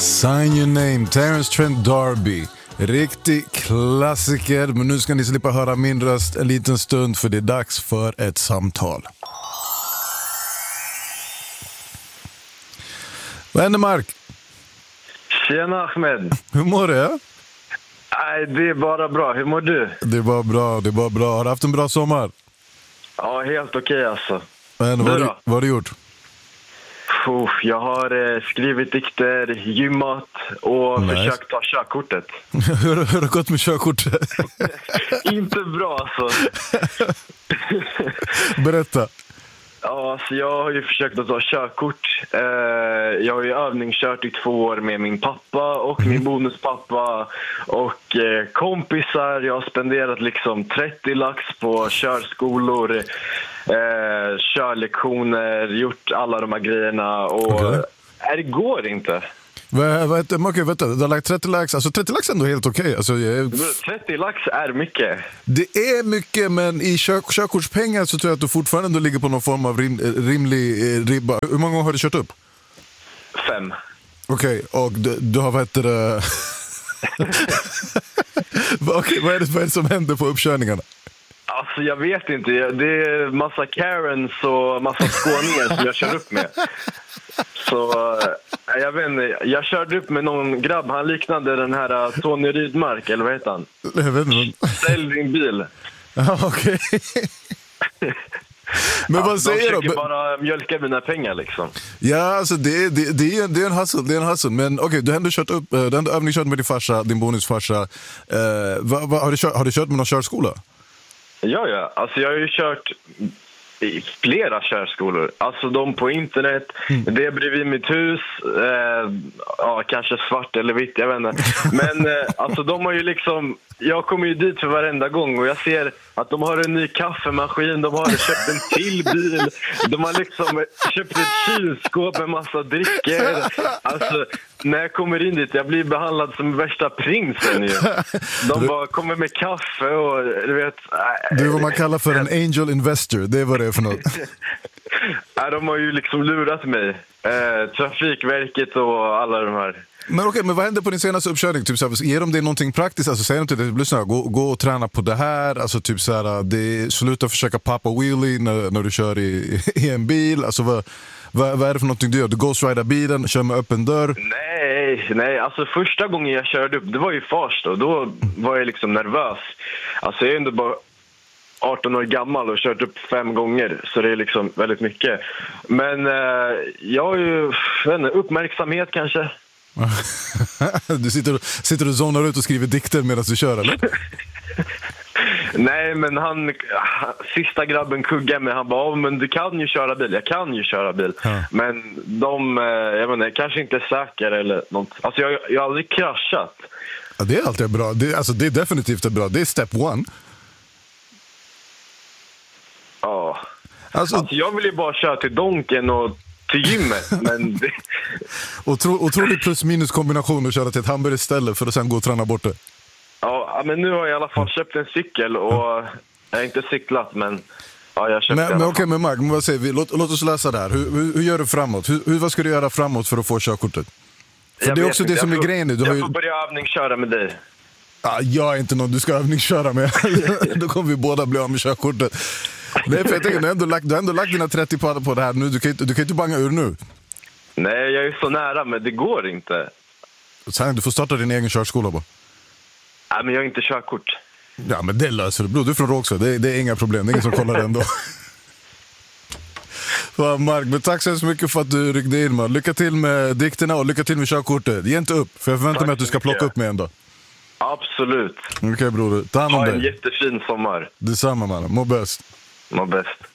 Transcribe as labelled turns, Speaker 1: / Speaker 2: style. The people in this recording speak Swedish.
Speaker 1: Sign Your Name, Terence Trent D'Arby. Riktig klassiker, men nu ska ni slippa höra min röst en liten stund för det är dags för ett samtal. Vad händer, Mark?
Speaker 2: Tjena Ahmed.
Speaker 1: Hur mår du?
Speaker 2: Nej, det är bara bra. Hur mår du?
Speaker 1: Det är bara bra. Har du haft en bra sommar?
Speaker 2: Ja, helt okej alltså.
Speaker 1: Men, vad har du gjort?
Speaker 2: Jag har skrivit dikter, gymmat och försökt ta körkortet.
Speaker 1: Hur har det gått med körkortet?
Speaker 2: Inte bra alltså.
Speaker 1: Berätta.
Speaker 2: Ja, alltså jag har ju försökt att ta körkort. Jag har ju övningskört i 2 år med min pappa och min bonuspappa och kompisar. Jag har spenderat liksom 30 lax på körskolor, körlektioner, gjort alla de här grejerna och det går inte.
Speaker 1: Okej, vänta, du har lagt 30 lax. Alltså 30 lax är ändå helt okej. Alltså,
Speaker 2: 30 lax är mycket.
Speaker 1: Det är mycket, men i körkortspengar så tror jag att du fortfarande ligger på någon form av rimlig ribba. Hur många gånger har du kört upp?
Speaker 2: 5.
Speaker 1: Okej, och du har vad är det som händer på uppkörningarna?
Speaker 2: Alltså jag vet inte, det är massa Karens och massa skåningar som jag kör upp med. Så jag vet inte, jag körde upp med någon grabb, han liknade den här Tony Rydmark, eller vad heter han?
Speaker 1: Jag vet inte.
Speaker 2: Ställ din bil.
Speaker 1: Ja, okej. Men vad säger du?
Speaker 2: De försöker bara mjölka mina pengar liksom.
Speaker 1: Ja, alltså det är en hustle, men okej, du har ändå kört upp, du har ändå övningskört med din farsa, din bonusfarsa. Har du kört med någon körskola? Ja,
Speaker 2: alltså jag har ju kört i flera körskolor. Alltså de på internet, det är bredvid mitt hus, kanske svart eller vitt, jag vet inte. Men alltså de har ju liksom, jag kommer ju dit för varenda gång och jag ser att de har en ny kaffemaskin, de har köpt en till bil, de har liksom köpt ett kylskåp med massa drickor. Alltså när jag kommer in dit, jag blir behandlad som värsta prinsen ju. De bara kommer med kaffe och du vet.
Speaker 1: Du är vad man kallar för en angel investor, det är vad det är för något.
Speaker 2: Nej, de har ju liksom lurat mig. Trafikverket och alla de här.
Speaker 1: Men okej, men vad händer på din senaste uppkörning? Typ så här, ger de dig någonting praktiskt? Alltså säger de till dig, lyssna, gå och träna på det här. Alltså typ så här, sluta försöka pappa wheelie när du kör i en bil. Alltså vad är det för någonting du gör? Du ghostridar bilen, kör med öppen dörr?
Speaker 2: Nej, alltså första gången jag körde upp, det var ju Farsta och då var jag liksom nervös. Alltså jag är ändå bara 18 år gammal och kört upp 5 gånger, så det är liksom väldigt mycket. Men jag har ju uppmärksamhet kanske.
Speaker 1: Du sitter och zonar ut och skriver dikter medan du kör, eller?
Speaker 2: Nej, men sista grabben kuggar mig. Han bara, men du kan ju köra bil. Jag kan ju köra bil. Men jag menar, kanske inte är säker eller något. Alltså jag har aldrig kraschat.
Speaker 1: Ja, det är alltid bra. Det är definitivt bra. Det är step 1.
Speaker 2: Ja. Alltså jag vill ju bara köra till Donken och till gymmet, men det...
Speaker 1: Otroligt plus minus kombination att köra till ett hamburgerställe för att sen gå och träna bort det.
Speaker 2: Ja, men nu har jag i alla fall köpt en cykel och jag har inte cyklat, men ja, jag köpte
Speaker 1: men okej, men Mark, vad säger vi? Låt oss läsa det här. Hur gör du framåt? Vad ska du göra framåt för att få körkortet? För det är också det som är grejen nu.
Speaker 2: Jag får börja övningsköra med dig.
Speaker 1: Jag är inte någon du ska övningsköra med. Då kommer vi båda bli av med körkortet. Nej, för jag tänker, du har ändå lagt dina 30 på det här nu. Du kan inte banga ur nu.
Speaker 2: Nej, jag är så nära, men det går inte.
Speaker 1: Sen, du får starta din egen körskola bara.
Speaker 2: Nej, men jag har inte körkort.
Speaker 1: Ja, men det löser du. Bro, du är från Rågsved. Det är inga problem. Det är ingen som kollar ändå. Mark, men tack så hemskt mycket för att du ryckte in, man. Lycka till med dikterna och lycka till med körkortet. Ge inte upp, för jag förväntar mig att du ska plocka upp mig ändå.
Speaker 2: Absolut.
Speaker 1: Okej, broder. Ta hand om dig.
Speaker 2: Ha en jättefin sommar.
Speaker 1: Detsamma, man. Må bäst.
Speaker 2: Må bäst.